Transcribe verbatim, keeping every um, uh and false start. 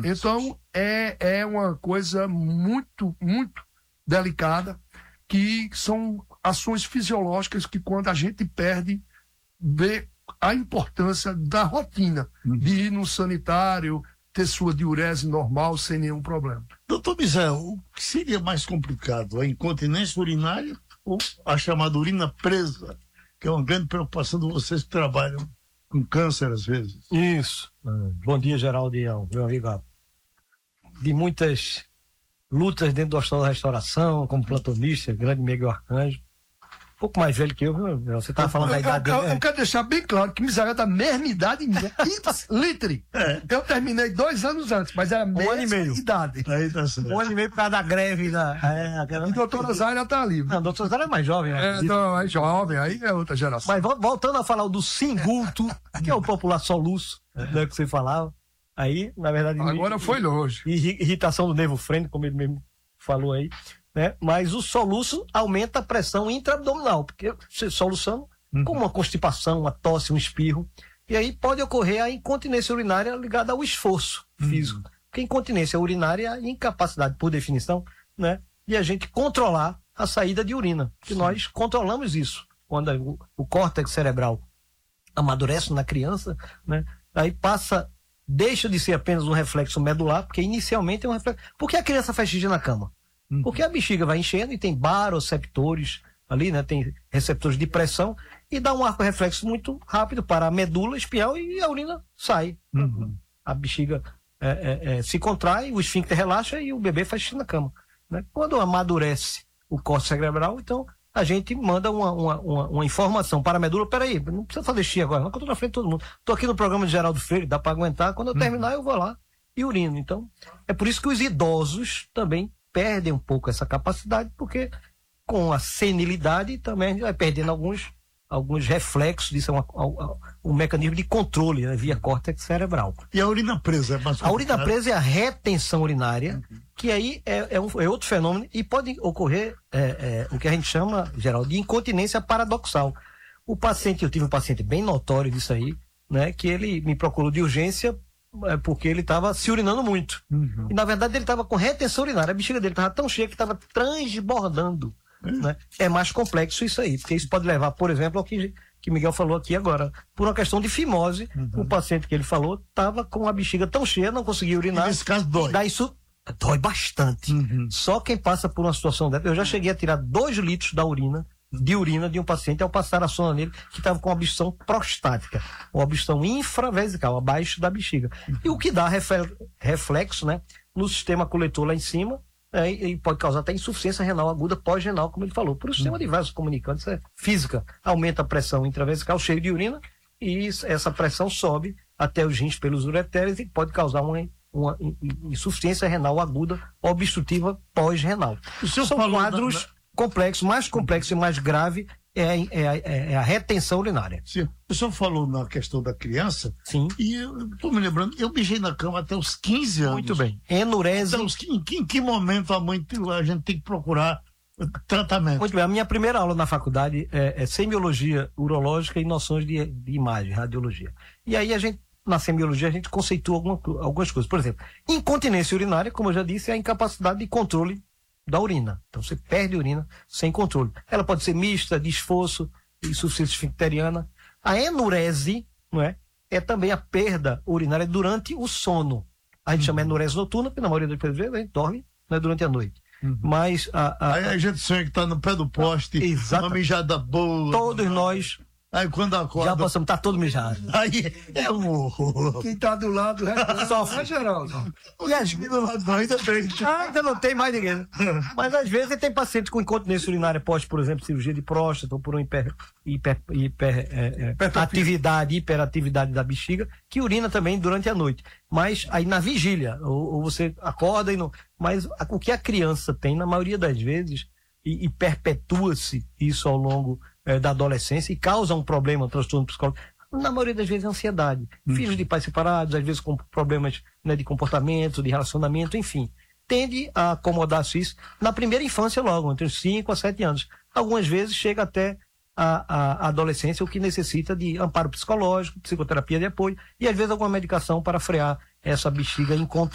Então, é, é uma coisa muito, muito delicada, que são ações fisiológicas que, quando a gente perde, vê a importância da rotina uhum. de ir no sanitário, ter sua diurese normal sem nenhum problema. Doutor Misael, o que seria mais complicado? A incontinência urinária ou a chamada urina presa, que é uma grande preocupação de vocês que trabalham com câncer às vezes? Isso. Bom dia, Geraldo e meu amigo. De muitas lutas dentro do Hospital da Restauração, como plantonista, grande Miguel Arcanjo, um pouco mais velho que eu, você estava falando da idade eu, dele. Eu, eu quero deixar bem claro que Misael é da mesma idade minha. Litre. É. Eu terminei dois anos antes, mas era a mesma um ano e meio. idade. Aí tá certo. Um ano e meio por causa da greve. Da... É, aquela... E a doutora Zaira tá ali. Não, a doutora Zaira é mais jovem, né? É, não, é jovem, aí é outra geração. Mas voltando a falar do singulto, que é o popular soluço, né, que você falava, aí, na verdade... Agora foi longe. Irritação do nervo frênico, como ele mesmo falou aí. Né? Mas o soluço aumenta a pressão intraabdominal, porque você soluçando uhum. como uma constipação, uma tosse, um espirro, e aí pode ocorrer a incontinência urinária ligada ao esforço físico. Uhum. Porque incontinência urinária é a incapacidade, por definição, né, de a gente controlar a saída de urina, que Sim. nós controlamos isso. Quando o, o córtex cerebral amadurece na criança, né, aí passa, deixa de ser apenas um reflexo medular, porque inicialmente é um reflexo. Por que a criança faz xixi na cama? Porque a bexiga vai enchendo e tem baroreceptores ali, né? Tem receptores de pressão e dá um arco reflexo muito rápido para a medula espinhal e a urina sai. Uhum. A bexiga é, é, é, se contrai, o esfíncter relaxa e o bebê faz xixi na cama. Né? Quando amadurece o córtex cerebral, então a gente manda uma, uma, uma, uma informação para a medula. Peraí, não precisa fazer xixi agora, não, que eu estou na frente de todo mundo. Estou aqui no programa de Geraldo Freire, dá para aguentar. Quando eu uhum. terminar, eu vou lá e urino. Então, é por isso que os idosos também perdem um pouco essa capacidade, porque com a senilidade também a gente vai perdendo alguns, alguns reflexos, isso é uma, um, um mecanismo de controle, né, via córtex cerebral. E a urina presa é mais complicado? A urina presa é a retenção urinária, uhum. que aí é, é, um, é outro fenômeno e pode ocorrer é, é, o que a gente chama, Geraldo, de incontinência paradoxal. O paciente, eu tive um paciente bem notório disso aí, né, que ele me procurou de urgência é porque ele estava se urinando muito. Uhum. E, na verdade, ele estava com retenção urinária. A bexiga dele estava tão cheia que estava transbordando. Uhum. Né? É mais complexo isso aí, porque isso pode levar, por exemplo, ao que, que Miguel falou aqui agora. Por uma questão de fimose, uhum. o paciente que ele falou estava com a bexiga tão cheia, não conseguia urinar. E nesse caso dói. Dá isso, dói bastante. Uhum. Só quem passa por uma situação dessa... Eu já cheguei a tirar dois litros da urina de urina de um paciente ao passar a sonda nele que estava com obstrução prostática, uma obstrução infravesical, abaixo da bexiga. Uhum. E o que dá reflexo, né, no sistema coletor lá em cima, é, e pode causar até insuficiência renal aguda pós-renal, como ele falou. Por um sistema uhum. de vasos comunicantes, é física, aumenta a pressão intravesical, cheio de urina, e essa pressão sobe até os rins pelos ureteres e pode causar uma, uma insuficiência renal aguda obstrutiva pós-renal. São quadros... Da... complexo, mais complexo e mais grave é, é, é a retenção urinária. Sim. O senhor falou na questão da criança. Sim. E eu estou me lembrando, eu beijei na cama até os quinze anos. Muito bem. Enurese. Então, em, que, em que momento a mãe, a gente tem que procurar tratamento? Muito bem. A minha primeira aula na faculdade é, é semiologia urológica e noções de, de imagem, radiologia. E aí a gente, na semiologia, a gente conceitua alguma, algumas coisas. Por exemplo, incontinência urinária, como eu já disse, é a incapacidade de controle da urina. Então você perde urina sem controle. Ela pode ser mista, de esforço, insuficiência esfincteriana. A enurese, não é? É também a perda urinária durante o sono. A gente uhum. chama enurese noturna, porque na maioria das vezes a gente dorme, né, durante a noite. Uhum. Mas a, a, aí a gente sonha que está no pé do poste, exato. Uma mijada boa. Todos nós aí quando acorda... já passamos, tá todo mijado. Aí é um horror. Quem tá do lado sofre, Geraldo. E às vezes ainda tem. Ah, ainda não tem mais ninguém. Mas às vezes tem paciente com incontinência urinária pós, por exemplo, cirurgia de próstata ou por uma hiper, hiper, hiper, é, é, atividade, hiperatividade da bexiga, que urina também durante a noite. Mas aí na vigília, ou, ou você acorda e não... Mas a, o que a criança tem, na maioria das vezes, e, e perpetua-se isso ao longo é, da adolescência e causa um problema, um transtorno psicológico, na maioria das vezes é ansiedade. Hum. Filhos de pais separados, às vezes com problemas, né, de comportamento, de relacionamento, enfim. Tende a acomodar-se isso na primeira infância logo, entre os cinco a sete anos. Algumas vezes chega até a, a adolescência, o que necessita de amparo psicológico, psicoterapia de apoio e às vezes alguma medicação para frear essa bexiga incontrolável.